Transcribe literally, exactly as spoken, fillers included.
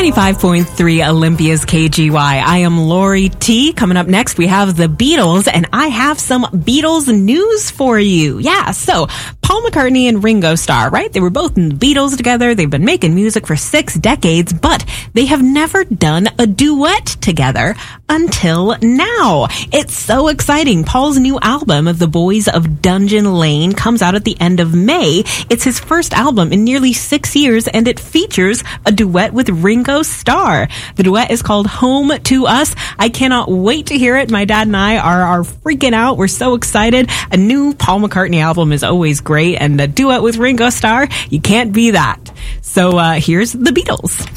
ninety-five point three Olympia's K G Y. I am Lori T. Coming up next, we have the Beatles, and I have some Beatles news for you. Yeah, so Paul McCartney and Ringo Starr, right? They were both in the Beatles together. They've been making music for six decades, but they have never done a duet together until now. It's so exciting. Paul's new album, The Boys of Dungeon Lane, comes out at the end of May. It's his first album in nearly six years, and it features a duet with Ringo Starr. The duet is called Home to Us. I cannot wait to hear it. My dad and I are, are freaking out. We're so excited. A new Paul McCartney album is always great, and a duet with Ringo Starr, you can't be that. So uh, here's the Beatles.